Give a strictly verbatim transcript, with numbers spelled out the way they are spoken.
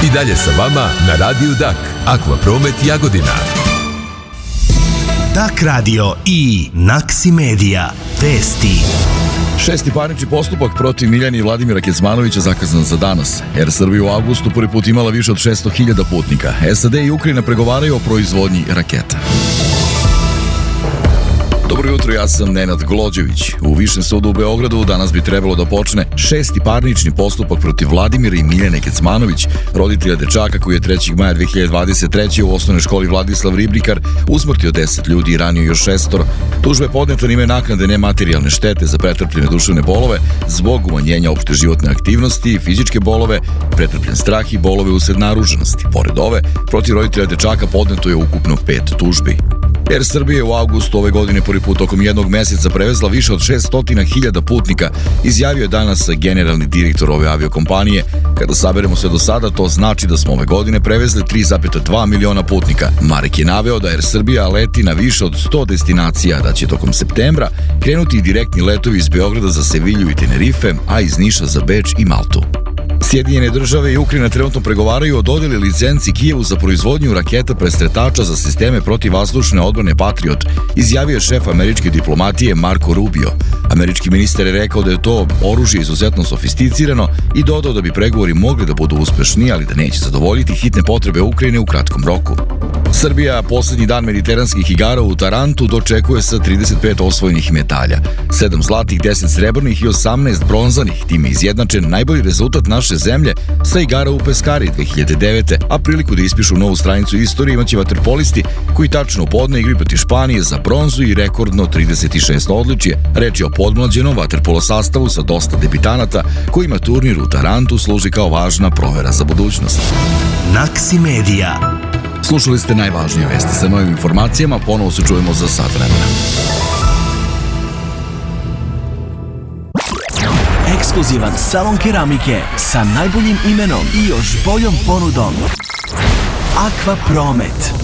I dalje sa vama na Radiju Dak, Aqua Promet Jagodina. Dak Radio i Naksi Media. Vesti. Šesti parnični postupak protiv Miljana i Vladimira Kecmanovića zakazan za danas. Air Srbija u avgustu prvi put imala više od šesto hiljada putnika. S A D i Ukrajina pregovaraju o proizvodnji raketa. Dobro jutro, ja sam Nenad Glođević. U Višem sudu u Beogradu danas bi trebalo da počne šesti parnični postupak protiv Vladimira i Miljane Kecmanović, roditelja dečaka koji je trećeg maja dve hiljade dvadeset treće u osnovnoj školi Vladislav Ribnikar usmrtio deset ljudi i ranio još šestoro. Tužba je podneta na ime naknade nematerijalne štete za pretrpljene duševne bolove zbog umanjenja opšte životne aktivnosti, fizičke bolove, pretrpljen strah i bolove usled naruženosti. Pored ove, protiv roditelja dečaka podneto je ukupno pet tužbi. Air Srbija je u avgustu ove godine prvi put tokom jednog meseca prevezla više od šesto hiljada putnika, izjavio je danas generalni direktor ove aviokompanije. Kada saberemo sve do sada, to znači da smo ove godine prevezli tri zarez dva miliona putnika. Marek je naveo da Air Srbija leti na više od sto destinacija, da će tokom septembra krenuti i direktni letovi iz Beograda za Sevilju i Tenerife, a iz Niša za Beč i Maltu. Sjedinjene države i Ukrajina trenutno pregovaraju o dodjeli licenci Kijevu za proizvodnju raketa presretača za sisteme protivvazdušne odbrane Patriot, izjavio je šef američke diplomatije Marco Rubio. Američki ministar je rekao da je to oružje izuzetno sofisticirano i dodao da bi pregovori mogli da budu uspešni, ali da neće zadovoljiti hitne potrebe Ukrajine u kratkom roku. Srbija poslednji dan mediteranskih igara u Tarantu dočekuje sa trideset pet osvojenih medalja, sedam zlatih, deset srebrnih i osamnaest bronzanih, time izjednačen najbolji rezultat naše zemlje sa igara u Peskari dve hiljade devete, a priliku da ispišu novu stranicu istorije imaće vaterpolisti koji tačno u podne igri protiv Španije za bronzu i rekordno trideset šest odličje. Reč je o podmlađenom vaterpolo sastavu sa dosta debitanata kojima turnir u Tarantu služi kao važna provera za budućnost. Naksi Media. Slušali ste najvažnije vesti. Sa novim informacijama ponovo se čujemo za sat vremena. Ekskluzivan salon keramike sa najboljim imenom i još boljom ponudom. Aqua Promet.